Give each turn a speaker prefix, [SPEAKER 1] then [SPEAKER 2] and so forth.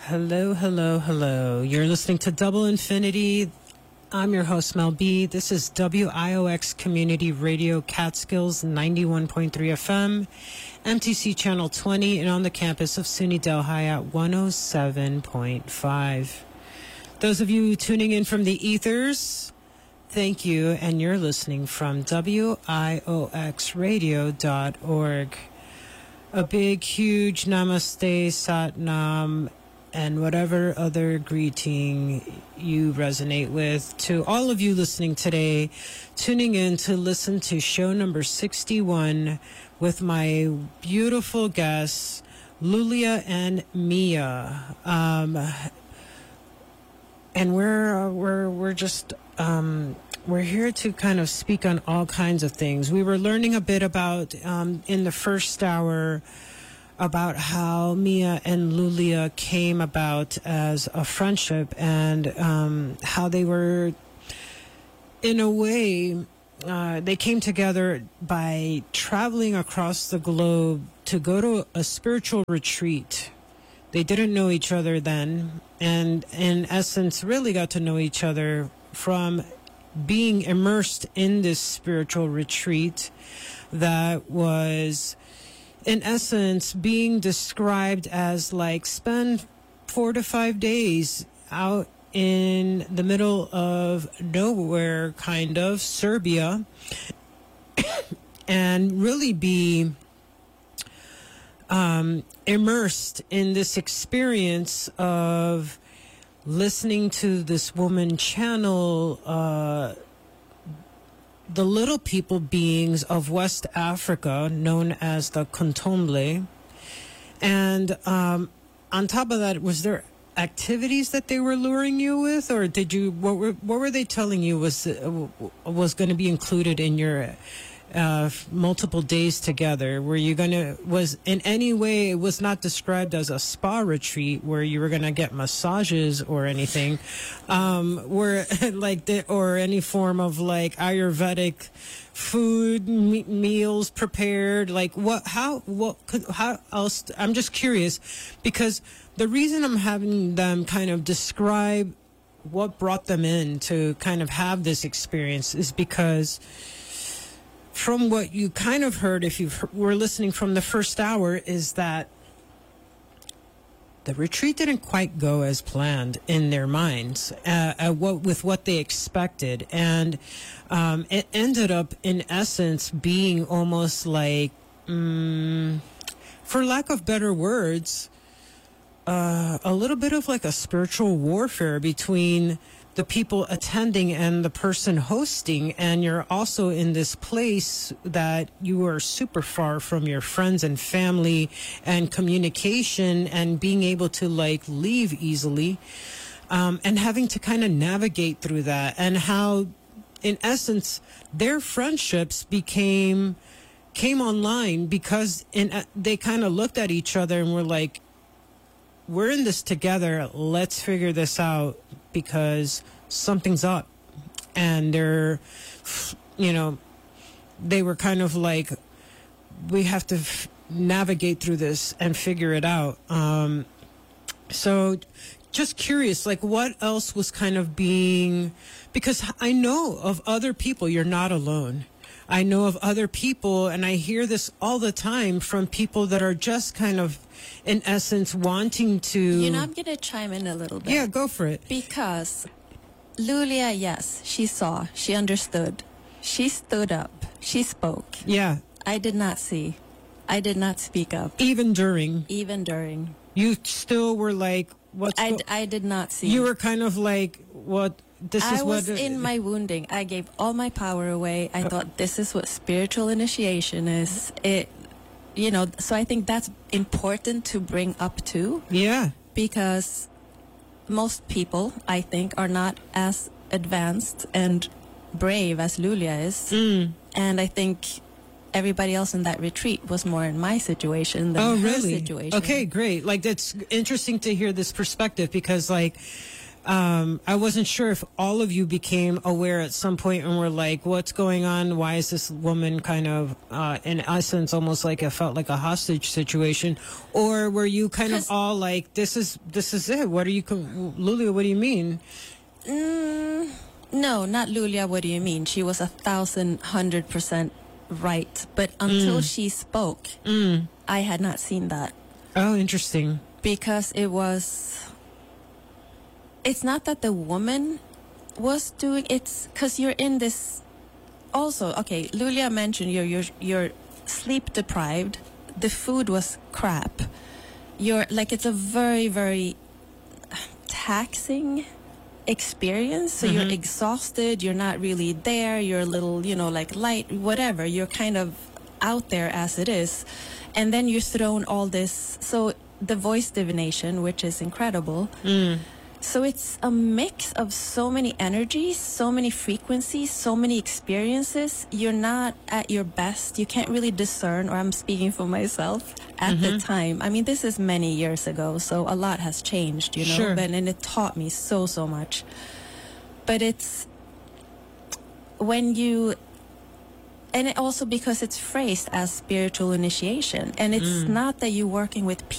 [SPEAKER 1] Hello, hello, hello. You're listening to Double Infinity. I'm your host, Mel B. This is WIOX Community Radio Catskills 91.3 FM, MTC Channel 20, and on the campus of SUNY Delhi at 107.5. Those of you tuning in from the ethers, thank you, and you're listening from WIOXradio.org. A big, huge namaste, satnam, and whatever other greeting you resonate with to all of you listening today, tuning in to listen to show number 61 with my beautiful guests, Lulia and Mia. And we're just we're here to kind of speak on all kinds of things. We were learning a bit about in the first hour about how Mia and Lulia came about as a friendship, and how they were, in a way, they came together by traveling across the globe to go to a spiritual retreat. They didn't know each other then, and in essence really got to know each other from being immersed in this spiritual retreat that was, in essence, being described as like spend 4 to 5 days out in the middle of nowhere, kind of Serbia, and really be immersed in this experience of listening to this woman channel the little people beings of West Africa, known as the Kontomble. And on top of that, was there activities that they were luring you with, or did you? What were they telling you was going to be included in your multiple days together? Were you was in any way, it was not described as a spa retreat where you were going to get massages or anything, or any form of like Ayurvedic food meals prepared? Like how else? I'm just curious, because the reason I'm having them kind of describe what brought them in to kind of have this experience is because from what you kind of heard, if you were listening from the first hour, is that the retreat didn't quite go as planned in their minds, with what they expected. And it ended up, in essence, being almost like, for lack of better words, a little bit of like a spiritual warfare between the people attending and the person hosting. And you're also in this place that you are super far from your friends and family and communication and being able to like leave easily, and having to kind of navigate through that, and how in essence their friendships came online because they kind of looked at each other and were like, we're in this together, let's figure this out because something's up. And they were kind of like, we have to navigate through this and figure it out. So just curious, like what else was kind of being, because I know of other people, you're not alone. I know of other people, and I hear this all the time from people that are just kind of, in essence, wanting to...
[SPEAKER 2] I'm going to chime in a little bit.
[SPEAKER 1] Yeah, go for it.
[SPEAKER 2] Because Lulia, yes, she saw, she understood. She stood up. She spoke.
[SPEAKER 1] Yeah.
[SPEAKER 2] I did not see. I did not speak up.
[SPEAKER 1] Even during.
[SPEAKER 2] You
[SPEAKER 1] still were like,
[SPEAKER 2] I did not see.
[SPEAKER 1] You were kind of like, what...
[SPEAKER 2] I was in my wounding. I gave all my power away. I thought this is what spiritual initiation is. So I think that's important to bring up too.
[SPEAKER 1] Yeah.
[SPEAKER 2] Because most people, I think, are not as advanced and brave as Lulia is. And I think everybody else in that retreat was more in my situation than her situation.
[SPEAKER 1] Okay, great. Like, that's interesting to hear this perspective, because like, I wasn't sure if all of you became aware at some point and were like, what's going on? Why is this woman kind of, in essence, almost like it felt like a hostage situation? Or were you kind of all like, this is it? What are you, Lulia, what do you mean?
[SPEAKER 2] No, not Lulia. What do you mean? She was 1,100% right. But until she spoke, I had not seen that.
[SPEAKER 1] Oh, interesting.
[SPEAKER 2] Because it's not that the woman was doing it's because you're in this also. Okay, Lulia mentioned you're sleep deprived. The food was crap. You're like, it's a very, very taxing experience. So you're exhausted, you're not really there, you're a little, like light, whatever, you're kind of out there as it is, and then you're thrown all this. So the voice divination, which is incredible, so it's a mix of so many energies, so many frequencies, so many experiences. You're not at your best. You can't really discern, or I'm speaking for myself at the time. I mean, this is many years ago, so a lot has changed,
[SPEAKER 1] Sure.
[SPEAKER 2] and it taught me so much. But it's when you, and it also because it's phrased as spiritual initiation, and it's not that you're working with people.